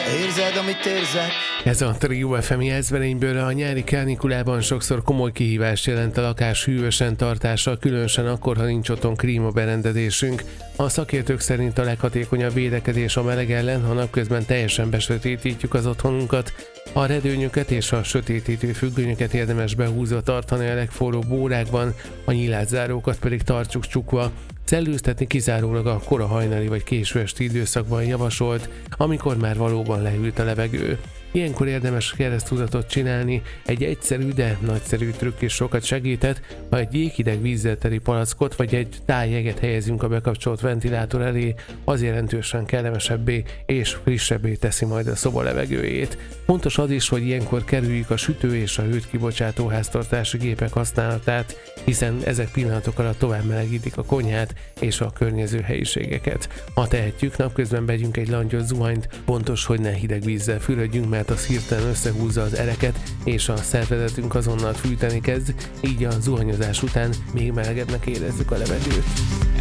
Érzed, amit érzek? Ez a Trio FM jelzvelényből a nyári kánikulában sokszor komoly kihívást jelent a lakás hűvösen tartása, különösen akkor, ha nincs otthon klímaberendezésünk. A szakértők szerint a leghatékonyabb védekezés a meleg ellen, ha napközben teljesen besötétítjük az otthonunkat. A redőnyöket és a sötétítő függönyöket érdemes behúzva tartani a legforróbb órákban, a nyilászárókat pedig tartsuk csukva. Szellőztetni kizárólag a kora hajnali vagy késő esti időszakban javasolt, amikor már valóban lehűlt a levegő. Ilyenkor érdemes kereszttudatot csinálni, egy egyszerű, de nagyszerű trükk is sokat segített, ha egy jéghideg vízzel teli palackot vagy egy tál jeget helyezünk a bekapcsolt ventilátor elé, az jelentősen kellemesebbé és frissebbé teszi majd a szoba levegőjét. Fontos az is, hogy ilyenkor kerüljük a sütő és a hőt kibocsátó háztartási gépek használatát, hiszen ezek pillanatok alatt tovább melegítik a konyhát és a környező helyiségeket. Ha tehetjük, napközben vegyünk egy langyos zuhanyt, fontos, hogy ne hideg vízzel fürödjünk, mert az hirtelen összehúzza az ereket, és a szervezetünk azonnal fűteni kezd, így a zuhanyozás után még melegebbnek érezzük a levegőt.